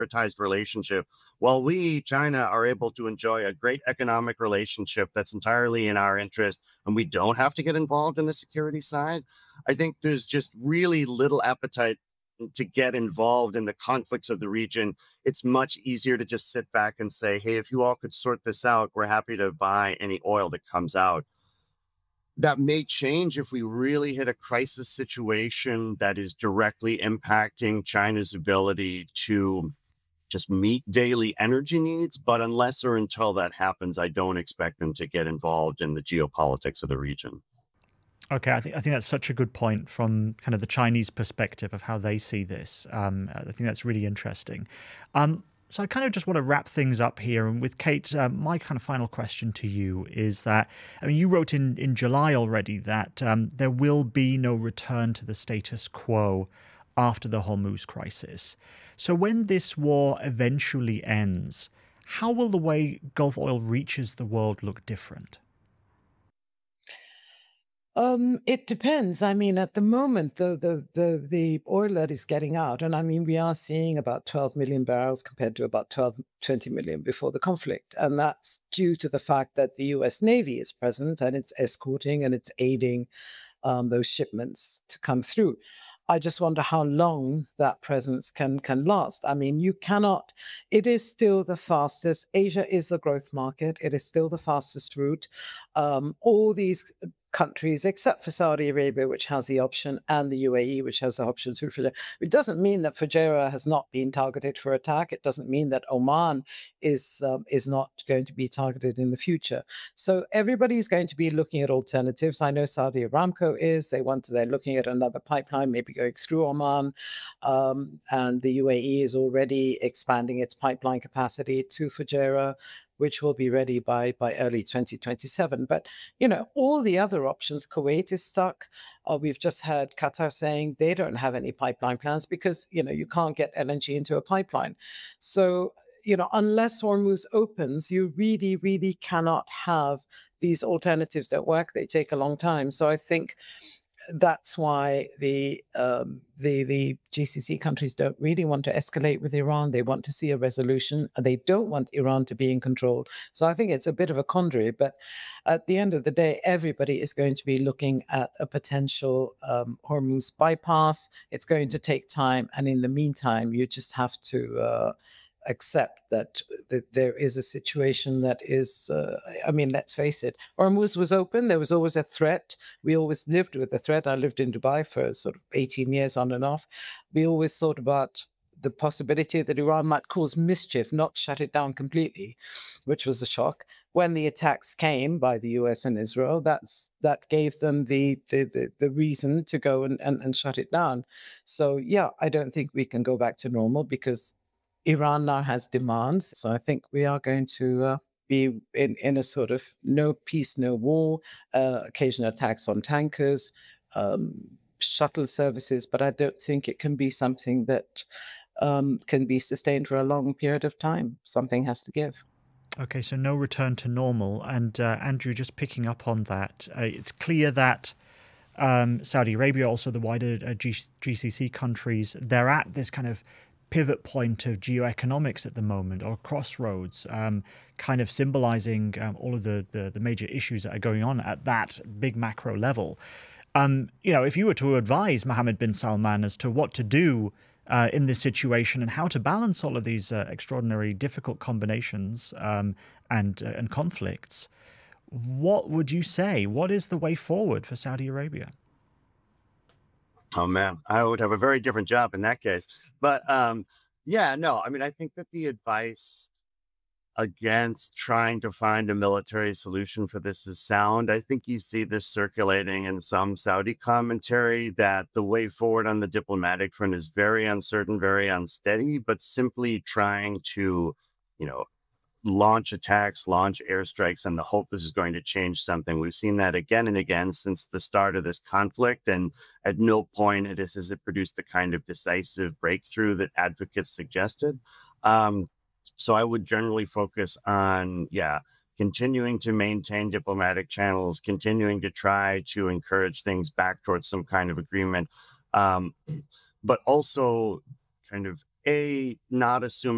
democratized relationship, while we, China, are able to enjoy a great economic relationship that's entirely in our interest, and we don't have to get involved in the security side, I think there's just really little appetite to get involved in the conflicts of the region. It's much easier to just sit back and say, hey, if you all could sort this out, we're happy to buy any oil that comes out. That may change if we really hit a crisis situation that is directly impacting China's ability to just meet daily energy needs. But unless or until that happens, I don't expect them to get involved in the geopolitics of the region. Okay, I think that's such a good point from kind of the Chinese perspective of how they see this. I think that's really interesting. So I kind of just want to wrap things up here, and with Kate, my kind of final question to you is that, I mean, you wrote in July already that there will be no return to the status quo after the Hormuz crisis. So when this war eventually ends, how will the way Gulf oil reaches the world look different? It depends. I mean, at the moment, the oil that is getting out, and I mean, we are seeing about 12 million barrels compared to about 20 million before the conflict. And that's due to the fact that the US Navy is present and it's escorting and it's aiding those shipments to come through. I just wonder how long that presence can last. I mean, you cannot. It is still the fastest. Asia is the growth market. It is still the fastest route. All these countries, except for Saudi Arabia, which has the option, and the UAE, which has the option too. It doesn't mean that Fujairah has not been targeted for attack. It doesn't mean that Oman is not going to be targeted in the future. So everybody is going to be looking at alternatives. I know Saudi Aramco is. They're looking at another pipeline, maybe going through Oman, and the UAE is already expanding its pipeline capacity to Fujairah, which will be ready by early 2027. But all the other options, Kuwait is stuck. We've just heard Qatar saying they don't have any pipeline plans because you can't get LNG into a pipeline. So unless Hormuz opens, you really, really cannot have these alternatives that work. They take a long time. So I think that's why the GCC countries don't really want to escalate with Iran. They want to see a resolution. They don't want Iran to be in control. So I think it's a bit of a quandary. But at the end of the day, everybody is going to be looking at a potential Hormuz bypass. It's going to take time, and in the meantime, you just have to accept that there is a situation that is, I mean, let's face it, Hormuz was open. There was always a threat. We always lived with the threat. I lived in Dubai for sort of 18 years on and off. We always thought about the possibility that Iran might cause mischief, not shut it down completely, which was a shock. When the attacks came by the US and Israel, that gave them the reason to go and shut it down. So yeah, I don't think we can go back to normal because Iran now has demands. So I think we are going to be in a sort of no peace, no war, occasional attacks on tankers, shuttle services, but I don't think it can be something that can be sustained for a long period of time. Something has to give. Okay, so no return to normal. And Andrew, just picking up on that, it's clear that Saudi Arabia, also the wider GCC countries, they're at this kind of pivot point of geoeconomics at the moment, or crossroads, kind of symbolizing all of the major issues that are going on at that big macro level. If you were to advise Mohammed bin Salman as to what to do in this situation and how to balance all of these extraordinary, difficult combinations and conflicts, what would you say? What is the way forward for Saudi Arabia? Oh man, I would have a very different job in that case. But yeah, no, I mean, I think that the advice against trying to find a military solution for this is sound. I think you see this circulating in some Saudi commentary that the way forward on the diplomatic front is very uncertain, very unsteady, but simply trying to, you know, launch attacks, launch airstrikes, and the hope this is going to change something. We've seen that again and again since the start of this conflict, and at no point has it produced the kind of decisive breakthrough that advocates suggested. Um, so I would generally focus on, yeah, continuing to maintain diplomatic channels, continuing to try to encourage things back towards some kind of agreement, um, but also kind of not assuming